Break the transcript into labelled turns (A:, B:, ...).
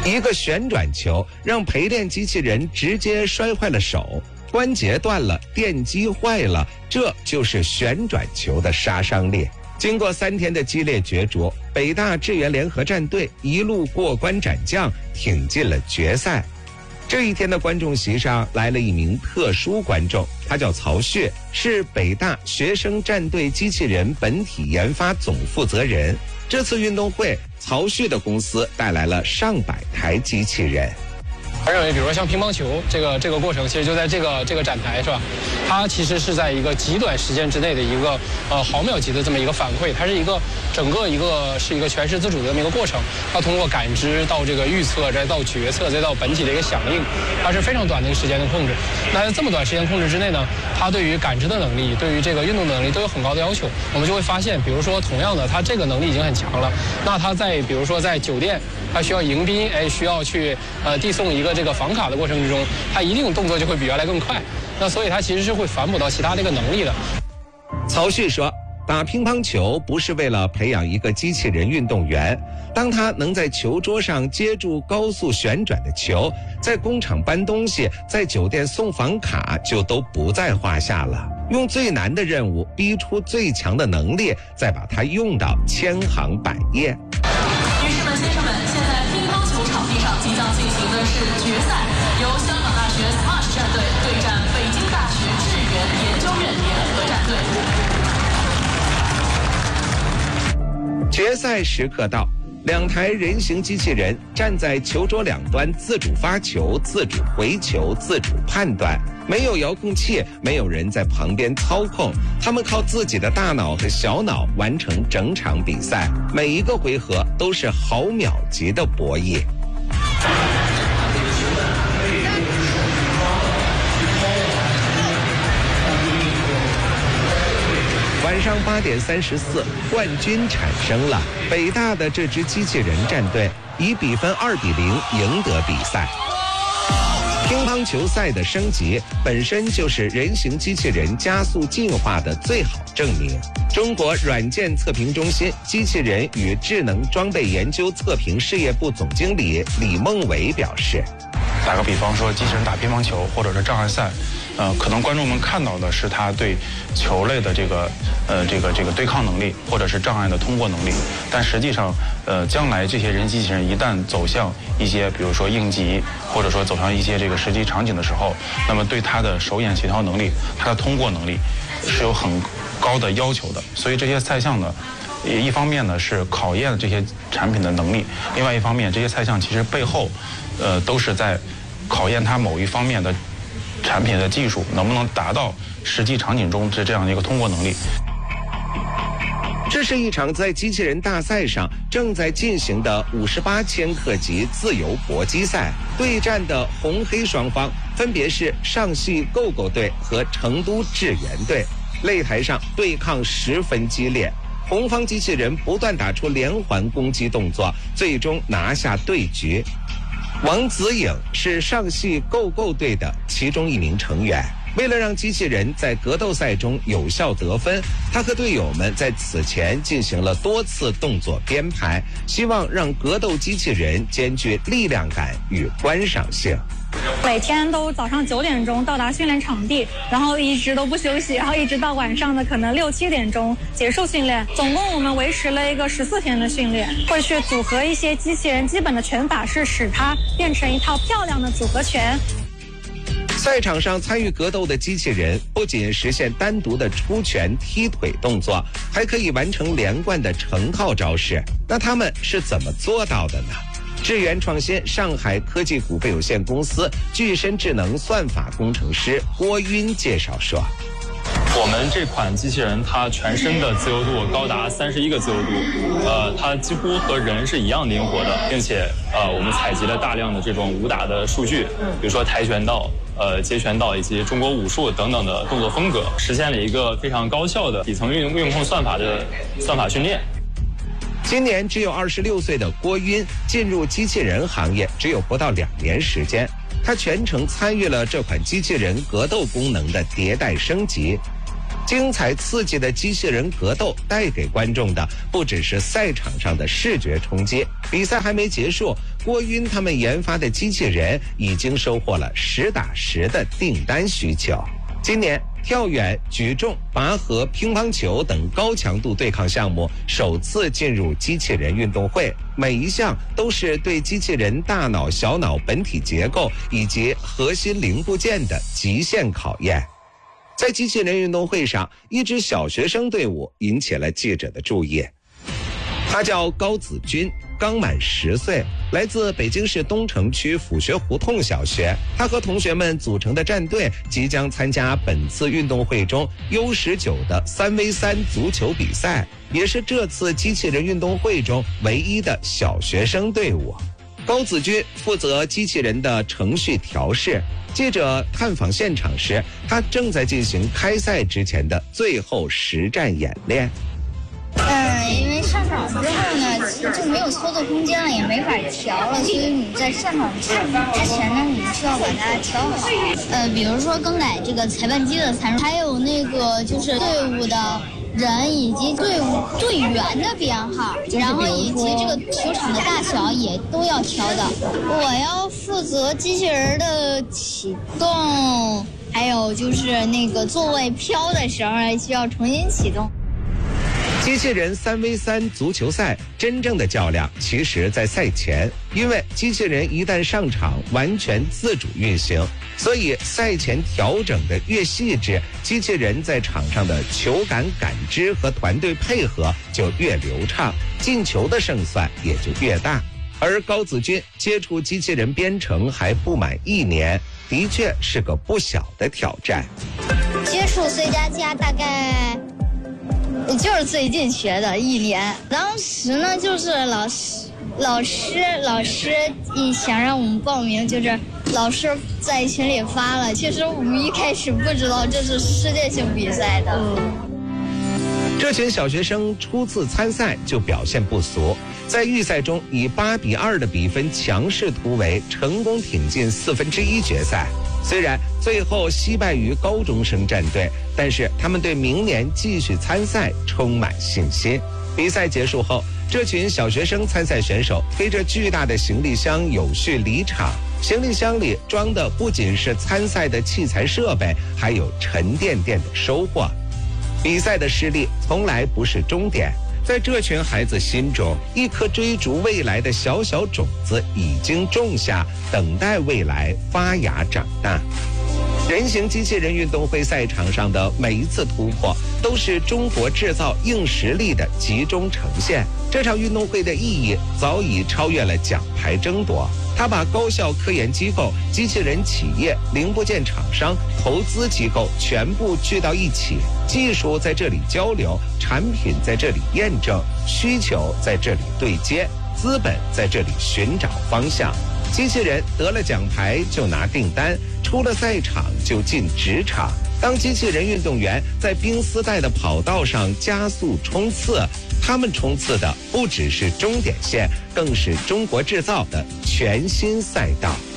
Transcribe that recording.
A: 一个旋转球让陪练机器人直接摔坏了手，关节断了，电机坏了，这就是旋转球的杀伤力。经过3天的激烈角逐，北大支援联合战队一路过关斩将，挺进了决赛。这一天的观众席上来了一名特殊观众，他叫曹旭，是北大学生战队机器人本体研发总负责人。这次运动会，曹旭的公司带来了上百台机器人。
B: 他认为，比如说像乒乓球这个过程，其实就在这个展台是吧？它其实是在一个极短时间之内的一个毫秒级的这么一个反馈，它是一个整个是一个全时自主的这么一个过程。它通过感知到这个预测，再到决策，再到本体的一个响应，它是非常短的一个时间的控制。那在这么短时间控制之内呢，它对于感知的能力，对于这个运动的能力都有很高的要求。我们就会发现，比如说同样的，它这个能力已经很强了，那它在比如说在酒店，它需要迎宾，需要去递送一个这个房卡的过程之中，它一定动作就会比原来更快。那所以它其实是会反哺到其他这个能力的。
A: 曹旭说，打乒乓球不是为了培养一个机器人运动员，当他能在球桌上接住高速旋转的球，在工厂搬东西，在酒店送房卡，就都不在话下了。用最难的任务逼出最强的能力，再把它用到千行百业。
C: 女士们、先生们，现在乒乓球场地上即将进行的是决赛，由香港大学 Smash 战队对战北京大学智源研究院联合战队。
A: 决赛时刻到，2台人形机器人站在球桌两端，自主发球、自主回球、自主判断，没有遥控器，没有人在旁边操控，他们靠自己的大脑和小脑完成整场比赛，每一个回合都是毫秒级的博弈。晚上8点34，冠军产生了。北大的这支机器人战队以比分2-0赢得比赛。乒乓球赛的升级本身就是人形机器人加速进化的最好证明。中国软件测评中心机器人与智能装备研究测评事业部总经理李梦伟表示，
D: 打个比方说，机器人打乒乓球或者是障碍赛，可能观众们看到的是他对球类的这个对抗能力，或者是障碍的通过能力，但实际上，将来这些人机器人一旦走向一些，比如说应急，或者说走向一些这个实际场景的时候，那么对他的手眼协调能力，他的通过能力是有很高的要求的。所以这些赛项呢，一方面呢是考验这些产品的能力，另外一方面这些赛项其实背后，都是在考验它某一方面的产品的技术能不能达到实际场景中的这样的一个通过能力。
A: 这是一场在机器人大赛上正在进行的58千克级自由搏击赛，对战的红黑双方分别是上戏购购队和成都智源队，擂台上对抗十分激烈，红方机器人不断打出连环攻击动作，最终拿下对局。王子颖是上戏购购队的其中一名成员，为了让机器人在格斗赛中有效得分，他和队友们在此前进行了多次动作编排，希望让格斗机器人兼具力量感与观赏性。
E: 每天都早上9点钟到达训练场地，然后一直都不休息，然后一直到晚上的可能6、7点钟结束训练。总共我们维持了一个14天的训练，会去组合一些机器人基本的拳法，是使它变成一套漂亮的组合拳。
A: 赛场上参与格斗的机器人不仅实现单独的出拳踢腿动作，还可以完成连贯的成套招式。那他们是怎么做到的呢？智源创新上海科技股份有限公司具身智能算法工程师郭晕介绍说，
F: 我们这款机器人它全身的自由度高达31个自由度，它几乎和人是一样灵活的，并且我们采集了大量的这种武打的数据，比如说跆拳道、截拳道以及中国武术等等的动作风格，实现了一个非常高效的底层运控算法的算法训练。
A: 今年只有26岁的郭晕进入机器人行业只有不到2年时间，他全程参与了这款机器人格斗功能的迭代升级。精彩刺激的机器人格斗带给观众的不只是赛场上的视觉冲击， 比赛还没结束，郭云他们研发的机器人已经收获了10打10的订单需求。今年跳远、举重、拔河、乒乓球等高强度对抗项目首次进入机器人运动会，每一项都是对机器人大脑、小脑本体结构以及核心零部件的极限考验。在机器人运动会上，一支小学生队伍引起了记者的注意。他叫高子君，刚满10岁，来自北京市东城区府学胡同小学。他和同学们组成的战队即将参加本次运动会中 U19 的3v3足球比赛，也是这次机器人运动会中唯一的小学生队伍。高子君负责机器人的程序调试。记者探访现场时，他正在进行开赛之前的最后实战演练。
G: 因为上场之后呢，就没有操作空间了，也没法调了，所以你在上场之前呢，你需要把它调好。比如说更改这个裁判机的参数，还有那个就是队伍的人以及队员的编号，然后以及这个球场的大小也都要调的。我要负责机器人的启动，还有就是那个座位飘的时候需要重新启动。
A: 机器人3v3足球赛真正的较量其实在赛前，因为机器人一旦上场完全自主运行，所以赛前调整的越细致，机器人在场上的球感感知和团队配合就越流畅，进球的胜算也就越大。而高子君接触机器人编程还不满1年，的确是个不小的挑战。
G: 接触 C++ 大概就是最近学的1年，当时呢就是老师一想让我们报名，就是老师在群里发了，其实我们一开始不知道这是世界性比赛的。
A: 这群小学生初次参赛就表现不俗，在预赛中以8-2的比分强势突围，成功挺进1/4决赛。虽然最后惜败于高中生战队，但是他们对明年继续参赛充满信心。比赛结束后，这群小学生参赛选手推着巨大的行李箱有序离场，行李箱里装的不仅是参赛的器材设备，还有沉甸甸的收获。比赛的失利从来不是终点，在这群孩子心中，一颗追逐未来的小小种子已经种下，等待未来发芽长大。人形机器人运动会赛场上的每一次突破，都是中国制造硬实力的集中呈现。这场运动会的意义早已超越了奖牌争夺，它把高校科研机构、机器人企业、零部件厂商、投资机构全部聚到一起，技术在这里交流，产品在这里验证，需求在这里对接，资本在这里寻找方向。机器人得了奖牌就拿订单，出了赛场就进职场。当机器人运动员在冰丝带的跑道上加速冲刺，他们冲刺的不只是终点线，更是中国制造的全新赛道。